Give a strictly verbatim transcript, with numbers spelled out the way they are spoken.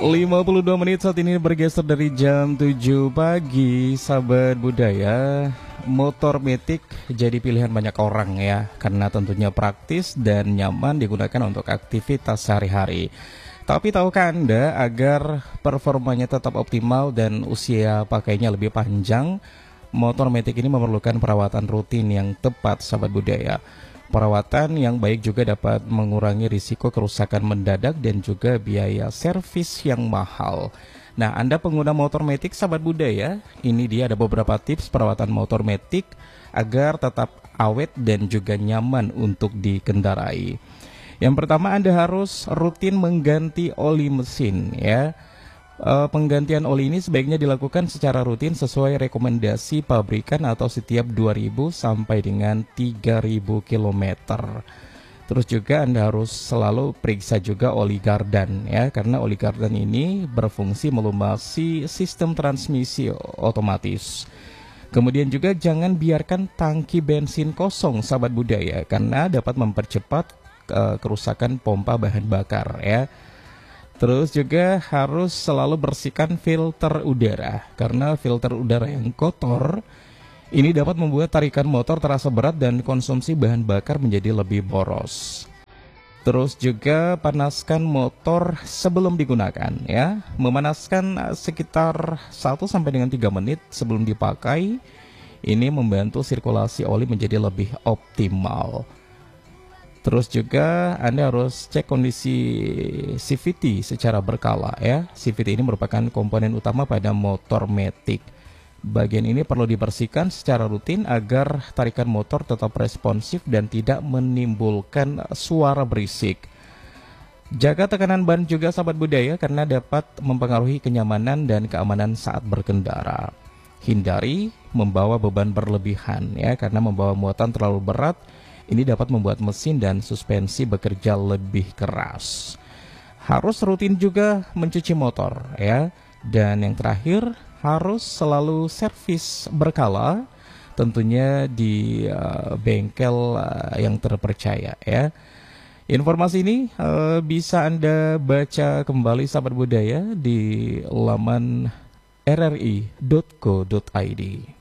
lima puluh dua menit saat ini bergeser dari jam tujuh pagi, sahabat budaya. Motor metik jadi pilihan banyak orang ya, karena tentunya praktis dan nyaman digunakan untuk aktivitas sehari-hari. Tapi tahukah Anda, agar performanya tetap optimal dan usia pakainya lebih panjang, motor metik ini memerlukan perawatan rutin yang tepat, sahabat budaya. Perawatan yang baik juga dapat mengurangi risiko kerusakan mendadak dan juga biaya servis yang mahal. Nah, Anda pengguna motor metik, sahabat budaya, ini dia ada beberapa tips perawatan motor metik agar tetap awet dan juga nyaman untuk dikendarai. Yang pertama, Anda harus rutin mengganti oli mesin ya. E, penggantian oli ini sebaiknya dilakukan secara rutin sesuai rekomendasi pabrikan atau setiap dua ribu sampai dengan tiga ribu kilometer. Terus juga Anda harus selalu periksa juga oli gardan ya, karena oli gardan ini berfungsi melumasi sistem transmisi otomatis. Kemudian juga jangan biarkan tangki bensin kosong, sahabat budaya, karena dapat mempercepat uh, kerusakan pompa bahan bakar ya. Terus juga harus selalu bersihkan filter udara, karena filter udara yang kotor ini dapat membuat tarikan motor terasa berat dan konsumsi bahan bakar menjadi lebih boros. Terus juga panaskan motor sebelum digunakan ya. Memanaskan sekitar satu sampai dengan tiga menit sebelum dipakai. Ini membantu sirkulasi oli menjadi lebih optimal. Terus juga Anda harus cek kondisi C V T secara berkala ya. C V T ini merupakan komponen utama pada motor metik. Bagian ini perlu dibersihkan secara rutin agar tarikan motor tetap responsif dan tidak menimbulkan suara berisik. Jaga tekanan ban juga, sahabat budaya, karena dapat mempengaruhi kenyamanan dan keamanan saat berkendara. Hindari membawa beban berlebihan ya, karena membawa muatan terlalu berat ini dapat membuat mesin dan suspensi bekerja lebih keras. Harus rutin juga mencuci motor ya. Dan yang terakhir, harus selalu servis berkala, tentunya di uh, bengkel uh, yang terpercaya ya. Informasi ini uh, bisa Anda baca kembali, sahabat budaya, di laman r r i dot co dot i d.